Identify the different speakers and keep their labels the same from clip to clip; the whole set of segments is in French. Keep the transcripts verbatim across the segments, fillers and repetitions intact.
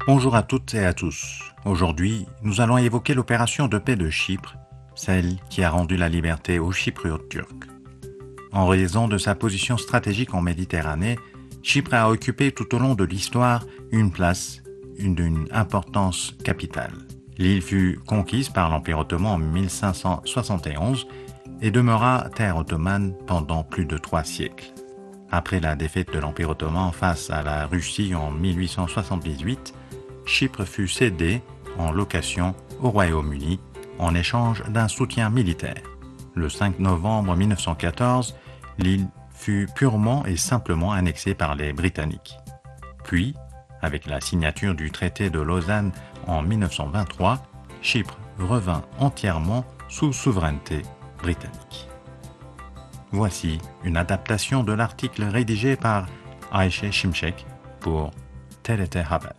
Speaker 1: Bonjour à toutes et à tous. Aujourd'hui, nous allons évoquer l'opération de paix de Chypre, celle qui a rendu la liberté aux Chypriotes turcs. En raison de sa position stratégique en Méditerranée, Chypre a occupé tout au long de l'histoire une place d'une importance capitale. L'île fut conquise par l'Empire ottoman en mille cinq cent soixante et onze et demeura terre ottomane pendant plus de trois siècles. Après la défaite de l'Empire ottoman face à la Russie en mille huit cent soixante-dix-huit, Chypre fut cédée en location au Royaume-Uni en échange d'un soutien militaire. Le cinq novembre mille neuf cent quatorze, l'île fut purement et simplement annexée par les Britanniques. Puis, avec la signature du traité de Lausanne en mille neuf cent vingt-trois, Chypre revint entièrement sous souveraineté britannique. Voici une adaptation de l'article rédigé par Ayşe Şimşek pour T R T Haber.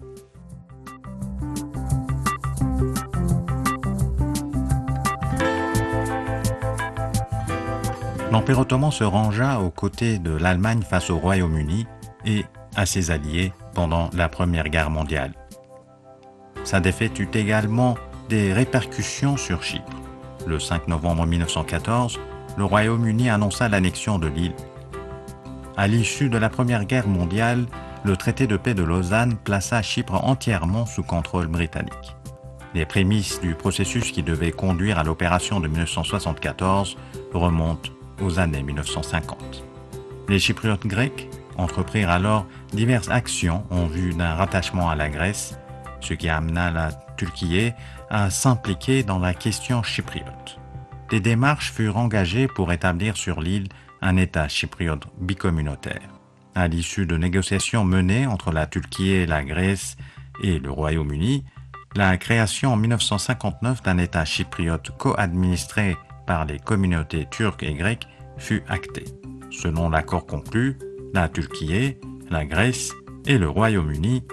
Speaker 1: L'Empire ottoman se rangea aux côtés de l'Allemagne face au Royaume-Uni et à ses alliés pendant la Première Guerre mondiale. Sa défaite eut également des répercussions sur Chypre. Le cinq novembre mille neuf cent quatorze, le Royaume-Uni annonça l'annexion de l'île. À l'issue de la Première Guerre mondiale, le traité de paix de Lausanne plaça Chypre entièrement sous contrôle britannique. Les prémices du processus qui devait conduire à l'opération de mille neuf cent soixante-quatorze remontent aux années mille neuf cent cinquante. Les Chypriotes grecs entreprirent alors diverses actions en vue d'un rattachement à la Grèce, ce qui amena la Turquie à s'impliquer dans la question chypriote. Des démarches furent engagées pour établir sur l'île un État chypriote bicommunautaire. À l'issue de négociations menées entre la Turquie, la Grèce et le Royaume-Uni, la création en mille neuf cent cinquante-neuf d'un État chypriote co-administré par les communautés turques et grecques fut actée. Selon l'accord conclu, la Turquie, la Grèce et le Royaume-Uni